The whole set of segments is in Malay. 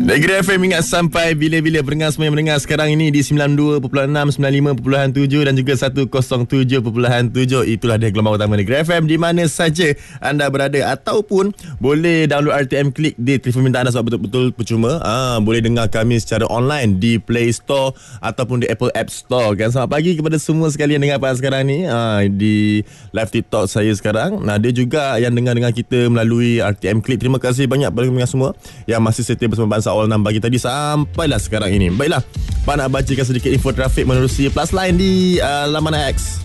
Negeri FM ingat sampai bila-bila. Pendengar semua yang mendengar sekarang ini di 92.6, 95.7 dan juga 107.7. Itulah dia gelombang utama Negeri FM di mana saja anda berada, ataupun boleh download RTM Klik di telefon pintar anda sebab betul-betul percuma. Boleh dengar kami secara online di Play Store ataupun di Apple App Store kan. Selamat pagi kepada semua sekali yang dengar pada sekarang ni di live TikTok saya sekarang. Dia juga yang dengar kita melalui RTM Klik. Terima kasih banyak kepada pendengar semua yang masih setia bersama Bangsa awal 6 pagi tadi sampailah sekarang ini. Baiklah, Pak nak bacakan sedikit info trafik menerusi Plus Line di laman X.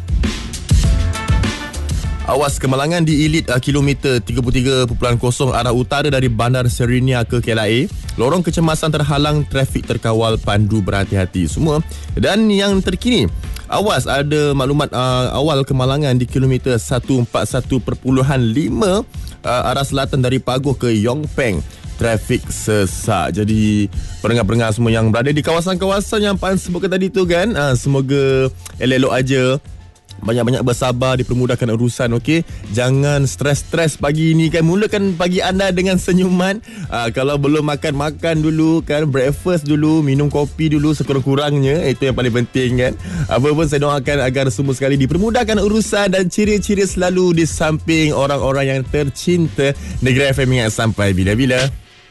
Awas kemalangan di Elite kilometer 33.0 arah utara dari Bandar Serinia ke KLIA. Lorong kecemasan terhalang, trafik terkawal, pandu berhati-hati semua. Dan yang terkini, awas ada maklumat awal kemalangan di kilometer 141.5 arah selatan dari Pagoh ke Yongpeng. Trafik sesak. Jadi pendengar-pendengar semua yang berada di kawasan-kawasan yang Pan sebutkan tadi tu kan, semoga elok-elok aja, banyak-banyak bersabar, dipermudahkan urusan, okey. Jangan stres-stres pagi ni kan. Mulakan pagi anda dengan senyuman. Kalau belum makan dulu kan, breakfast dulu, minum kopi dulu sekurang-kurangnya. Itu yang paling penting kan. Apa pun saya doakan agar semua sekali dipermudahkan urusan dan ceria-ceria selalu di samping orang-orang yang tercinta. Negeri FM ingat sampai bila-bila.